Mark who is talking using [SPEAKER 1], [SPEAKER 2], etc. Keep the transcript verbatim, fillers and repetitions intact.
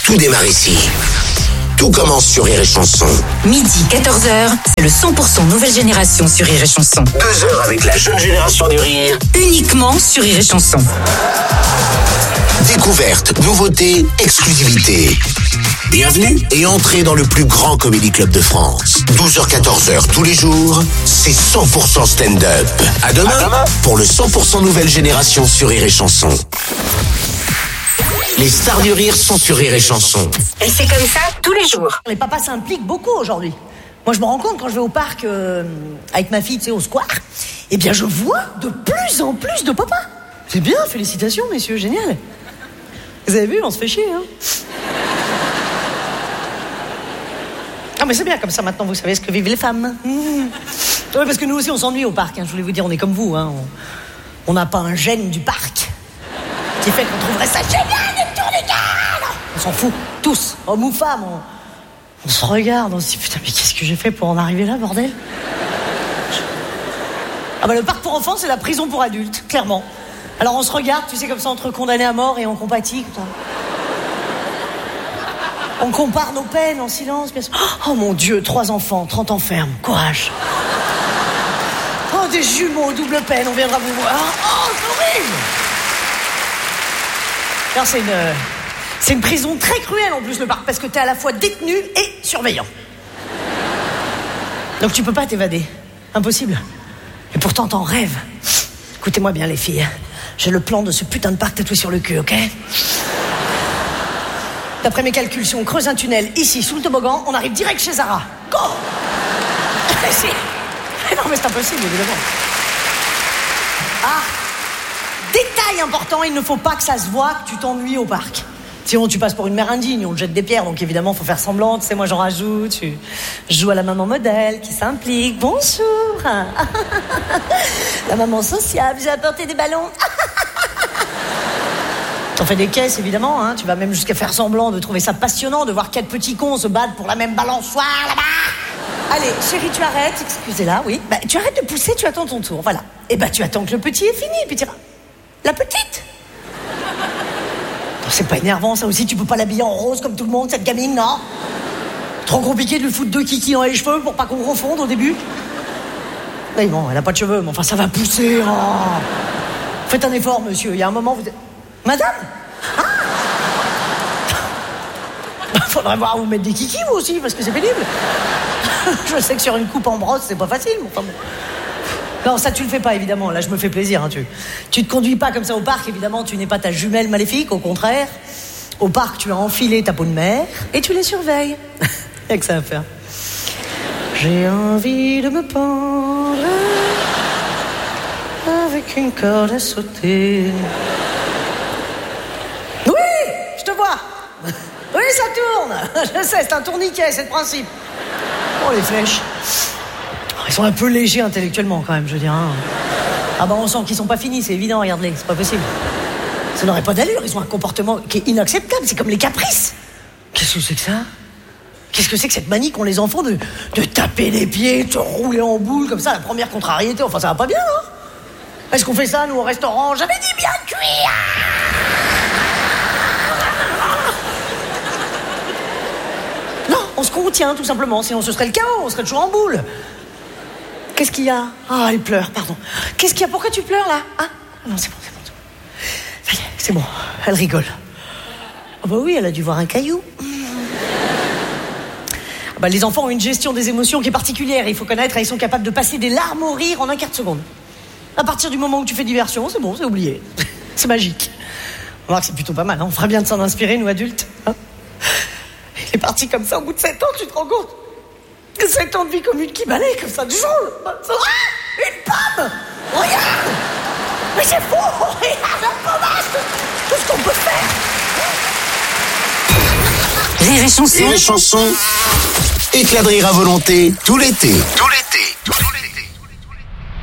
[SPEAKER 1] Tout démarre ici. Tout commence sur Rire et Chanson.
[SPEAKER 2] Midi, quatorze heures, c'est le cent pour cent nouvelle génération sur Rire et Chanson.
[SPEAKER 1] Deux heures avec la jeune génération du rire.
[SPEAKER 2] Uniquement sur Rire et Chanson.
[SPEAKER 1] Découverte, nouveauté, exclusivité. Bienvenue et entrez dans le plus grand comédie club de France. douze heures quatorze heures tous les jours, c'est cent pour cent stand-up. À demain, à demain pour le cent pour cent nouvelle génération sur Rire et Chanson. Les stars du rire sont sur Rire et Chanson.
[SPEAKER 2] Et c'est comme ça tous les jours.
[SPEAKER 3] Les papas s'impliquent beaucoup aujourd'hui. Moi, je me rends compte quand je vais au parc euh, avec ma fille, tu sais, au square, eh bien, je vois de plus en plus de papas. C'est bien, félicitations, messieurs, génial. Vous avez vu, on se fait chier, hein. Ah, mais c'est bien, comme ça, maintenant, vous savez ce que vivent les femmes. Mmh. Oui, parce que nous aussi, on s'ennuie au parc, hein. Je voulais vous dire, on est comme vous, hein. On n'a pas un gène du parc qui fait qu'on trouverait ça génial de tourner garde. On s'en fout, tous, hommes ou femmes. On, on se regarde, on se dit, putain, mais qu'est-ce que j'ai fait pour en arriver là, bordel? Ah bah, le parc pour enfants, c'est la prison pour adultes, clairement. Alors on se regarde, tu sais, comme ça, entre condamnés à mort et on compatit, comme ça. On compare nos peines en silence, bien sûr. Oh mon Dieu, trois enfants, trente ans ferme, courage. Oh, des jumeaux, double peine, on viendra vous voir. Oh, c'est horrible. Alors c'est une, c'est une prison très cruelle en plus, le parc, parce que t'es à la fois détenu et surveillant. Donc tu peux pas t'évader, impossible. Et pourtant t'en rêves. Écoutez-moi bien les filles, j'ai le plan de ce putain de parc tatoué sur le cul, ok? D'après mes calculs, si on creuse un tunnel ici, sous le toboggan, on arrive direct chez Zara. Go! Si. Non mais c'est impossible, évidemment. Ah! Détail important, il ne faut pas que ça se voit que tu t'ennuies au parc. Sinon tu passes pour une mère indigne, on te jette des pierres, donc évidemment faut faire semblant, tu sais, moi j'en rajoute, je joue à la maman modèle qui s'implique, bonjour. La maman sociable, j'ai apporté des ballons. T'en fais des caisses évidemment, hein. Tu vas même jusqu'à faire semblant de trouver ça passionnant de voir quatre petits cons se battre pour la même balançoire là-bas. Allez, chérie, tu arrêtes, excusez-la, oui. Bah, tu arrêtes de pousser, tu attends ton tour, voilà. Et bah tu attends que le petit est fini, puis tu iras. La petite. C'est pas énervant ça aussi, tu peux pas l'habiller en rose comme tout le monde, cette gamine, non? Trop compliqué de lui foutre deux kikis dans les cheveux pour pas qu'on confonde au début. Mais bon, elle a pas de cheveux, mais enfin ça va pousser. Oh. Faites un effort, monsieur, il y a un moment vous êtes... Madame? Ah. Faudrait voir vous mettre des kikis vous aussi, parce que c'est pénible. Je sais que sur une coupe en brosse, c'est pas facile, mais enfin bon. Non, ça tu le fais pas évidemment, là je me fais plaisir, hein, tu, tu te conduis pas comme ça au parc, évidemment tu n'es pas ta jumelle maléfique, au contraire. Au parc tu as enfilé ta peau de mère et tu les surveilles. Y'a que ça à faire. J'ai envie de me pendre avec une corde à sauter. Oui, je te vois. Oui, ça tourne. Je sais, c'est un tourniquet, c'est le principe. Oh les flèches. Ils sont un peu légers intellectuellement quand même, je veux dire. Hein. Ah bah on sent qu'ils sont pas finis, c'est évident, regarde-les, c'est pas possible. Ça n'aurait pas d'allure, ils ont un comportement qui est inacceptable, c'est comme les caprices. Qu'est-ce que c'est que ça? Qu'est-ce que c'est que cette manie qu'ont les enfants de, de taper les pieds, de rouler en boule comme ça, la première contrariété, enfin ça va pas bien, hein? Est-ce qu'on fait ça, nous, au restaurant? J'avais dit bien cuit. Non, on se contient tout simplement, sinon ce serait le chaos, on serait toujours en boule. Qu'est-ce qu'il y a? Ah, elle pleure, pardon. Qu'est-ce qu'il y a? Pourquoi tu pleures, là? Ah non, c'est bon, c'est bon. Ça y est, c'est bon. Elle rigole. Ah bah oui, elle a dû voir un caillou. Ah bah, les enfants ont une gestion des émotions qui est particulière. Il faut connaître, ils sont capables de passer des larmes au rire en un quart de seconde. À partir du moment où tu fais diversion, c'est bon, c'est oublié. C'est magique. On va voir que c'est plutôt pas mal, hein. On ferait bien de s'en inspirer, nous, adultes. Hein, il est parti comme ça, au bout de sept ans, tu te rends compte? Sept ans de vie commune qui balaye comme ça du jour. Ah, une pomme. Regarde. Mais c'est fou. Regarde la pomme. Tout ce qu'on peut faire.
[SPEAKER 2] Rire et Chanson.
[SPEAKER 1] Rire et Chanson. Éclat de rire à volonté tout l'été. Tout l'été. Tout l'été.